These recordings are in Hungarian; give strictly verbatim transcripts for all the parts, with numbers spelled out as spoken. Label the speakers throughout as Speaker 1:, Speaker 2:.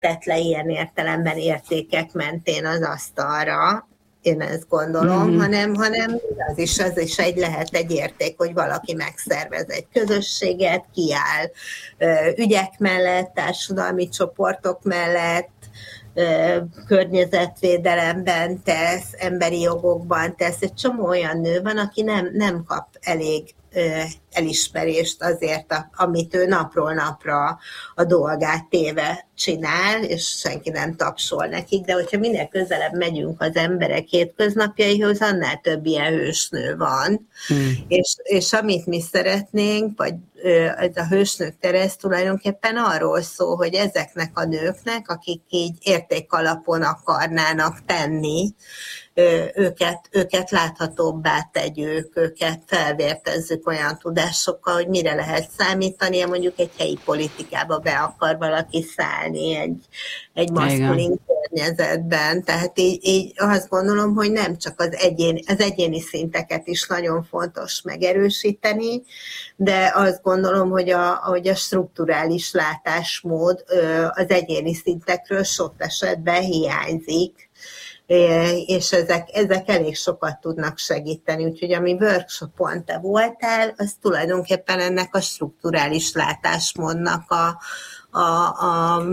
Speaker 1: tett le ilyen értelemben értékek mentén az asztalra, én ezt gondolom, mm-hmm. hanem, hanem az is, az is egy, lehet egy érték, hogy valaki megszervez egy közösséget, kiáll ügyek mellett, társadalmi csoportok mellett, környezetvédelemben tesz, emberi jogokban tesz. Egy csomó olyan nő van, aki nem, nem kap elég elismerést azért, amit ő napról napra a dolgát téve csinál, és senki nem tapsol nekik, de hogyha minél közelebb megyünk az emberek hétköznapjaihoz, annál több ilyen hősnő van. Hmm. És, és amit mi szeretnénk, vagy ez a hősnők tere, ez tulajdonképpen arról szól, hogy ezeknek a nőknek, akik így értékalapon akarnának tenni, őket, őket láthatóbbá tegyük, őket felvértezzük olyan tudásokkal, hogy mire lehet számítani, mondjuk egy helyi politikába be akar valaki szállni egy, egy maszkulin környezetben. Tehát így, így azt gondolom, hogy nem csak az, egyén, az egyéni szinteket is nagyon fontos megerősíteni, de azt gondolom, hogy a, hogy a strukturális látásmód az egyéni szintekről sok esetben hiányzik, és ezek, ezek elég sokat tudnak segíteni. Úgyhogy ami workshopon te voltál, az tulajdonképpen ennek a strukturális látásmódnak a, a, a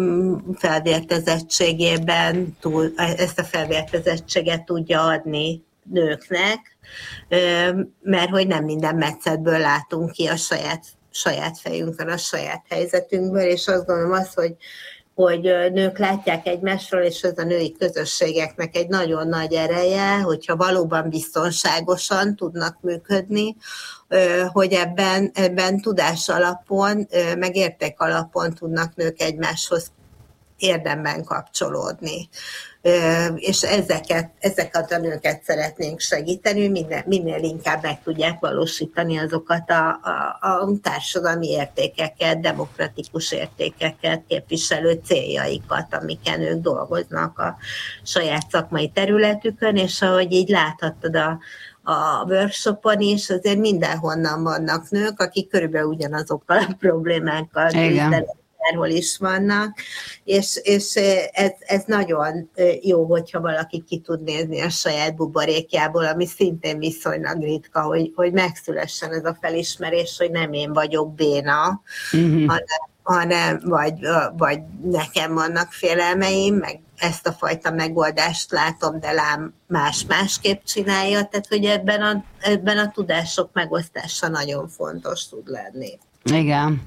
Speaker 1: felvértezettségében túl, ezt a felvértezettséget tudja adni nőknek, mert hogy nem minden metszetből látunk ki a saját, saját fejünkön, a saját helyzetünkből, és azt gondolom az, hogy hogy nők látják egymásról, és ez a női közösségeknek egy nagyon nagy ereje, hogyha valóban biztonságosan tudnak működni, hogy ebben, ebben tudás alapon, meg érték alapon tudnak nők egymáshoz érdemben kapcsolódni. És ezeket, ezeket a nőket szeretnénk segíteni, minél, minél inkább meg tudják valósítani azokat a, a, a társadalmi értékeket, demokratikus értékeket, képviselő céljaikat, amiken ők dolgoznak a saját szakmai területükön, és ahogy így láthattad a a workshopon is, azért mindenhonnan vannak nők, akik körülbelül ugyanazokkal a problémákkal küzdenek, hol is vannak, és, és ez, ez nagyon jó, hogyha valaki ki tud nézni a saját buborékjából, ami szintén viszonylag ritka, hogy, hogy megszülessen ez a felismerés, hogy nem én vagyok béna, mm-hmm. hanem, hanem vagy, vagy nekem vannak félelmeim, meg ezt a fajta megoldást látom, de lám más-másképp csinálja, tehát hogy ebben a, ebben a tudások megosztása nagyon fontos tud lenni.
Speaker 2: Igen.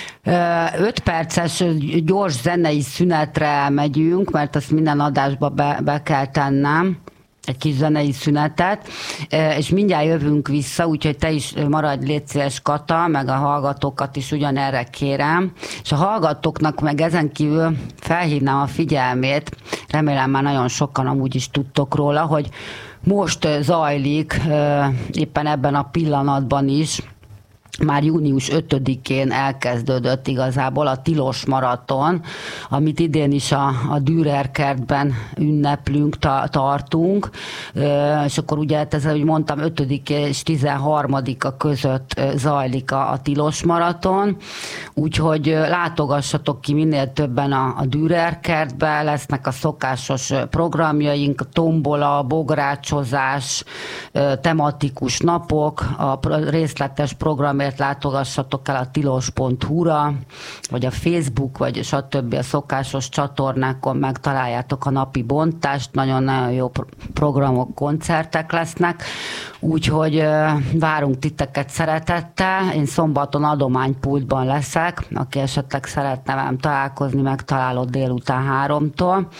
Speaker 2: Öt perces gyors zenei szünetre megyünk, mert azt minden adásba be, be kell tennem, egy kis zenei szünetet, és mindjárt jövünk vissza, úgyhogy te is maradj, légy szíves, Kata, meg a hallgatókat is ugyanerre kérem, és a hallgatóknak meg ezen kívül felhívnám a figyelmét, remélem már nagyon sokan amúgy is tudtok róla, hogy most zajlik éppen ebben a pillanatban is, már június ötödikén elkezdődött igazából a Tilos Maraton, amit idén is a, a Dürer kertben ünneplünk, ta, tartunk, és akkor ugye, ez, ahogy mondtam, ötödik és tizenharmadika között zajlik a, a Tilos Maraton, úgyhogy látogassatok ki minél többen a, a Dürer kertbe, lesznek a szokásos programjaink, tombola, bográcsozás, tematikus napok, a részletes program látogassatok el a tilos pont hu-ra, vagy a Facebook, vagy stb. A szokásos csatornákon megtaláljátok a napi bontást, nagyon-nagyon jó programok, koncertek lesznek, úgyhogy várunk titeket szeretettel. Én szombaton adománypultban leszek, aki esetleg szeretne velem találkozni, megtalálod délután háromtól.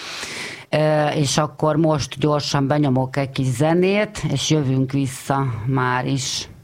Speaker 2: És akkor most gyorsan benyomok egy kis zenét, és jövünk vissza már is.